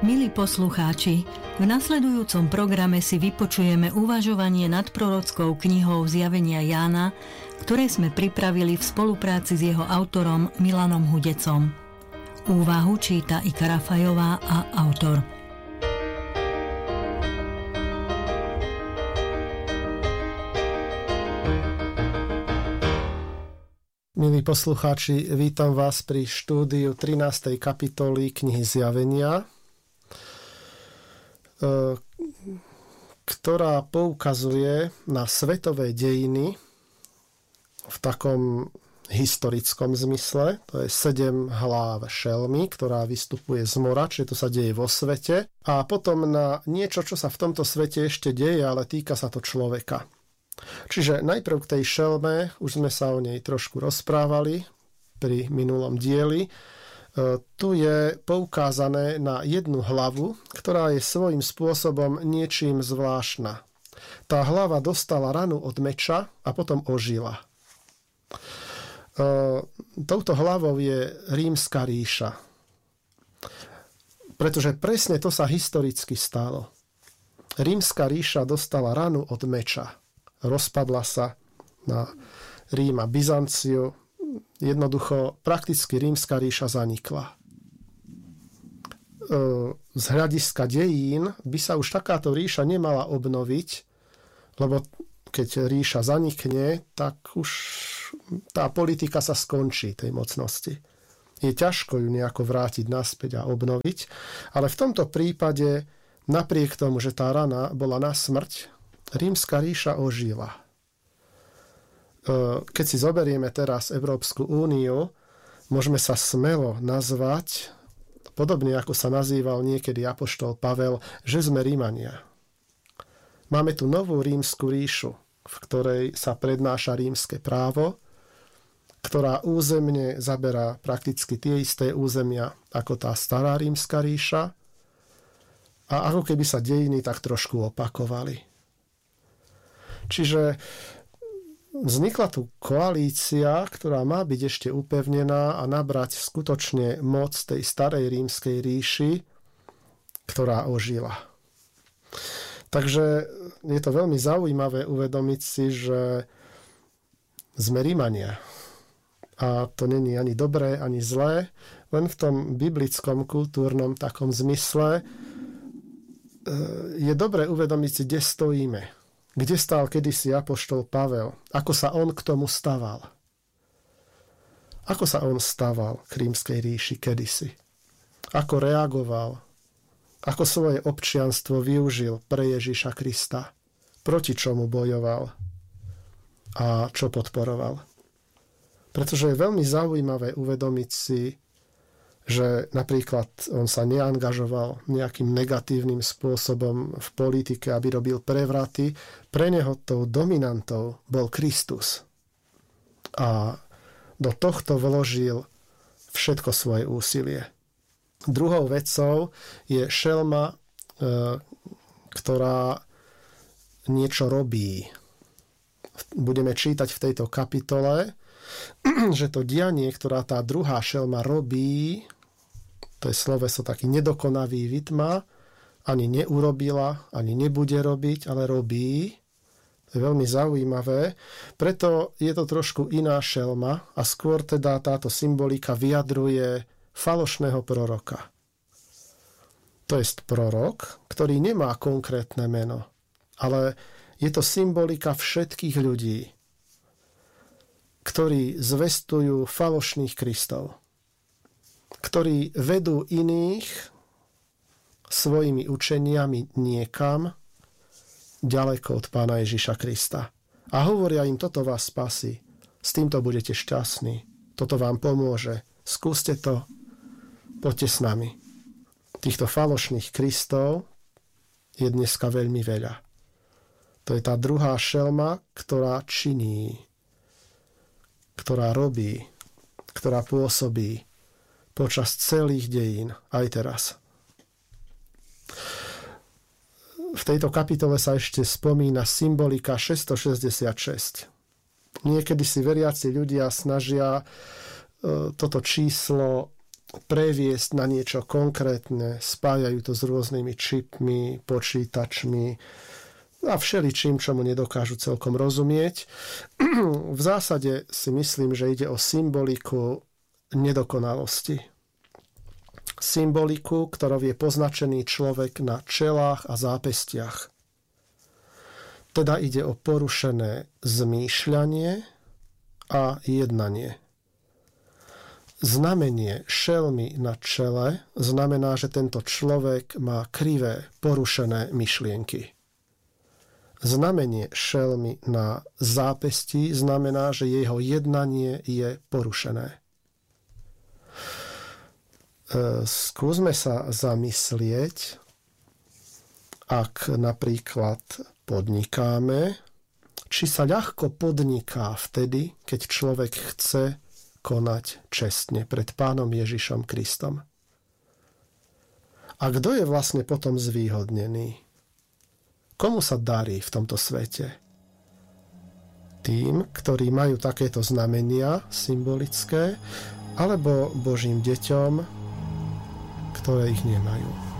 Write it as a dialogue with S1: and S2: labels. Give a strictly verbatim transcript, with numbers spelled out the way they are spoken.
S1: Milí poslucháči, v nasledujúcom programe si vypočujeme uvažovanie nad prorockou knihou Zjavenia Jána, ktoré sme pripravili v spolupráci s jeho autorom Milanom Hudecom. Úvahu číta Ika Rafajová a autor.
S2: Milí poslucháči, vítam vás pri štúdiu trinástej kapitoly knihy Zjavenia, ktorá poukazuje na svetové dejiny v takom historickom zmysle. To je sedem hlav šelmy, ktorá vystupuje z mora, čiže to sa deje vo svete. A potom na niečo, čo sa v tomto svete ešte deje, ale týka sa to človeka. Čiže najprv k tej šelme, už sme sa o nej trošku rozprávali pri minulom dieli. Tu je poukázané na jednu hlavu, ktorá je svojím spôsobom niečím zvláštna. Tá hlava dostala ranu od meča a potom ožila. Touto hlavou je Rímska ríša. Pretože presne to sa historicky stalo. Rímska ríša dostala ranu od meča. Rozpadla sa na Rím a Byzanciu. Jednoducho, prakticky Rímska ríša zanikla. Z hľadiska dejín by sa už takáto ríša nemala obnoviť, lebo keď ríša zanikne, tak už tá politika sa skončí, tej mocnosti. Je ťažko ju nejako vrátiť naspäť a obnoviť, ale v tomto prípade, napriek tomu, že tá rana bola na smrť, Rímska ríša ožila. Keď si zoberieme teraz Európsku úniu, môžeme sa smelo nazvať, podobne ako sa nazýval niekedy apoštol Pavel, že sme Rímania. Máme tu novú Rímsku ríšu, v ktorej sa prednáša rímske právo, ktorá územne zaberá prakticky tie isté územia ako tá stará Rímska ríša a ako keby sa dejiny tak trošku opakovali. Čiže vznikla tu koalícia, ktorá má byť ešte upevnená a nabrať skutočne moc tej starej rímskej ríši, ktorá ožila. Takže je to veľmi zaujímavé uvedomiť si, že sme Rímania. A to není ani dobré, ani zlé, len v tom biblickom, kultúrnom takom zmysle je dobre uvedomiť si, kde stojíme. Kde stál kedysi apoštol Pavel? Ako sa on k tomu staval? Ako sa on staval k Rímskej ríši kedysi? Ako reagoval? Ako svoje občianstvo využil pre Ježiša Krista? Proti čomu bojoval? A čo podporoval? Pretože je veľmi zaujímavé uvedomiť si, že napríklad on sa neangažoval nejakým negatívnym spôsobom v politike, aby robil prevraty. Pre neho tou dominantou bol Kristus. A do tohto vložil všetko svoje úsilie. Druhou vecou je šelma, ktorá niečo robí. Budeme čítať v tejto kapitole, že to dianie, ktorá tá druhá šelma robí, to je sloveso taký nedokonavý vytma, ani neurobila, ani nebude robiť, ale robí. To je veľmi zaujímavé. Preto je to trošku iná šelma a skôr teda táto symbolika vyjadruje falošného proroka. To je prorok, ktorý nemá konkrétne meno, ale je to symbolika všetkých ľudí, ktorí zvestujú falošných Kristov, ktorí vedú iných svojimi učeniami niekam ďaleko od Pána Ježiša Krista. A hovoria im, toto vás spasí, s týmto budete šťastní, toto vám pomôže, skúste to, poďte s nami. Týchto falošných Kristov je dneska veľmi veľa. To je tá druhá šelma, ktorá činí, ktorá robí, ktorá pôsobí počas celých dejín, aj teraz. V tejto kapitole sa ešte spomína symbolika šesťstošesťdesiatšesť. Niekedy si veriaci ľudia snažia toto číslo previesť na niečo konkrétne, spájajú to s rôznymi čipmi, počítačmi a všeličím, čomu nedokážu celkom rozumieť. V zásade si myslím, že ide o symboliku nedokonalosti. Symboliku, ktorou je poznačený človek na čelách a zápestiach. Teda ide o porušené zmýšľanie a jednanie. Znamenie šelmy na čele znamená, že tento človek má krivé, porušené myšlienky. Znamenie šelmy na zápestí znamená, že jeho jednanie je porušené. Skúsme sa zamyslieť, ak napríklad podnikáme, či sa ľahko podniká vtedy, keď človek chce konať čestne pred Pánom Ježišom Kristom. A kto je vlastne potom zvýhodnený? Komu sa darí v tomto svete? Tým, ktorí majú takéto znamenia symbolické, alebo Božím deťom, ktoré ich nemajú.